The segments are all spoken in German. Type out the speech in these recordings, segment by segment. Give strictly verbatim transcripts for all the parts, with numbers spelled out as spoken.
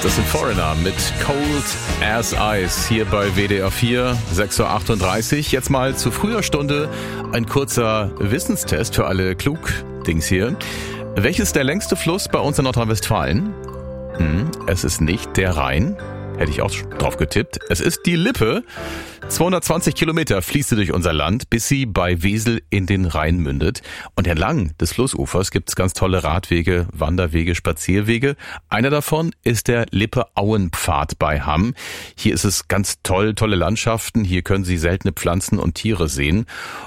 Das sind Foreigner mit Cold as Ice hier bei W D R vier, sechs Uhr achtunddreißig. Jetzt mal zu früher Stunde ein kurzer Wissenstest für alle Klugdings hier. Welches ist der längste Fluss bei uns in Nordrhein-Westfalen? Hm, es ist nicht der Rhein. Hätte ich auch drauf getippt. Es ist die Lippe. zweihundertzwanzig Kilometer fließt sie durch unser Land, bis sie bei Wesel in den Rhein mündet. Und entlang des Flussufers gibt es ganz tolle Radwege, Wanderwege, Spazierwege. Einer davon ist der Lippe-Auenpfad bei Hamm. Hier ist es ganz toll, tolle Landschaften. Hier können Sie seltene Pflanzen und Tiere sehen.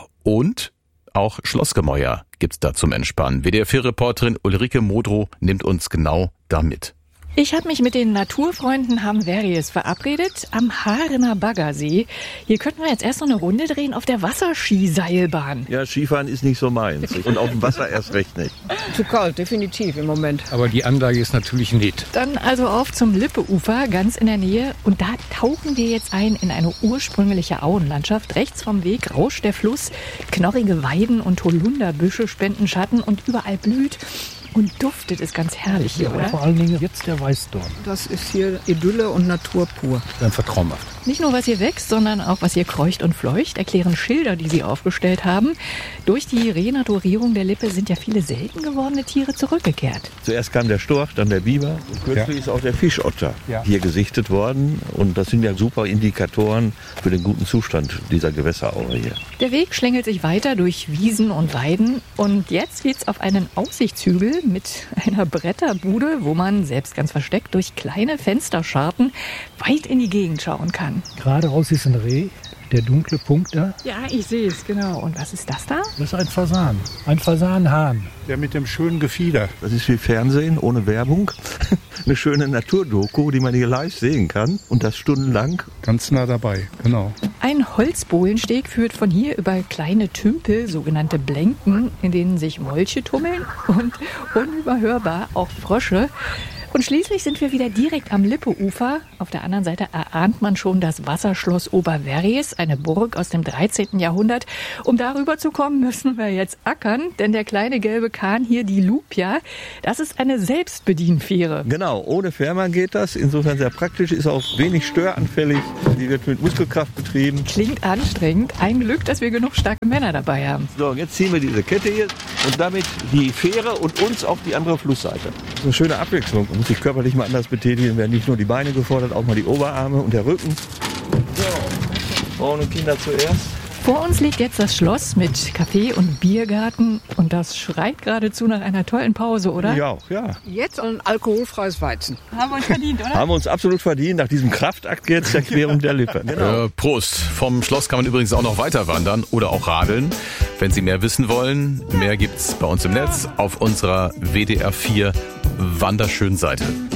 Und auch Schlossgemäuer gibt's da zum Entspannen. W D R vier-Reporterin Ulrike Modrow nimmt uns genau da mit. Ich habe mich mit den Naturfreunden Hamm-Verries verabredet am Haarener Baggersee. Hier könnten wir jetzt erst noch eine Runde drehen auf der Wasserskiseilbahn. Ja, Skifahren ist nicht so meins. Und auf dem Wasser erst recht nicht. Zu kalt, definitiv im Moment. Aber die Anlage ist natürlich nett. Dann also auf zum Lippeufer, ganz in der Nähe. Und da tauchen wir jetzt ein in eine ursprüngliche Auenlandschaft. Rechts vom Weg rauscht der Fluss. Knorrige Weiden und Holunderbüsche spenden Schatten und überall blüht. Und duftet es ganz herrlich hier, ja, oder? Vor allen Dingen jetzt der Weißdorn. Das ist hier Idylle und Natur pur. Einfach traumhaft. Nicht nur, was hier wächst, sondern auch, was hier kreucht und fleucht, erklären Schilder, die sie aufgestellt haben. Durch die Renaturierung der Lippe sind ja viele selten gewordene Tiere zurückgekehrt. Zuerst kam der Storch, dann der Biber und kürzlich ja. ist auch der Fischotter ja. hier gesichtet worden. Und das sind ja super Indikatoren für den guten Zustand dieser Gewässeraue hier. Der Weg schlängelt sich weiter durch Wiesen und Weiden. Und jetzt geht's auf einen Aussichtshügel mit einer Bretterbude, wo man, selbst ganz versteckt, durch kleine Fensterscharten weit in die Gegend schauen kann. Geradeaus ist ein Reh, der dunkle Punkt da. Ja, ich sehe es, genau. Und was ist das da? Das ist ein Fasan, ein Fasanhahn. Der mit dem schönen Gefieder. Das ist wie Fernsehen, ohne Werbung. Eine schöne Naturdoku, die man hier live sehen kann. Und das stundenlang. Ganz nah dabei, genau. Ein Holzbohlensteg führt von hier über kleine Tümpel, sogenannte Blenken, in denen sich Molche tummeln und unüberhörbar auch Frösche. Und schließlich sind wir wieder direkt am Lippeufer. Auf der anderen Seite erahnt man schon das Wasserschloss Oberverries, eine Burg aus dem dreizehnten Jahrhundert. Um darüber zu kommen, müssen wir jetzt ackern, denn der kleine gelbe Kahn hier, die Lupia, das ist eine Selbstbedienfähre. Genau, ohne Fährmann geht das. Insofern sehr praktisch, ist auch wenig störanfällig. Die wird mit Muskelkraft betrieben. Klingt anstrengend. Ein Glück, dass wir genug starke Männer dabei haben. So, jetzt ziehen wir diese Kette hier und damit die Fähre und uns auf die andere Flussseite. Das ist eine schöne Abwechslung. Man muss sich körperlich mal anders betätigen, werden nicht nur die Beine gefordert, auch mal die Oberarme und der Rücken. So, Frauen und Kinder zuerst. Vor uns liegt jetzt das Schloss mit Café und Biergarten und das schreit geradezu nach einer tollen Pause, oder? Ja, ja. Jetzt ein alkoholfreies Weizen. Haben wir uns verdient, oder? Haben wir uns absolut verdient, nach diesem Kraftakt jetzt der Querung der Lippe. Genau. Äh, Prost. Vom Schloss kann man übrigens auch noch weiter wandern oder auch radeln. Wenn Sie mehr wissen wollen, mehr gibt's bei uns im Netz auf unserer W D R vier Wanderschön Seite.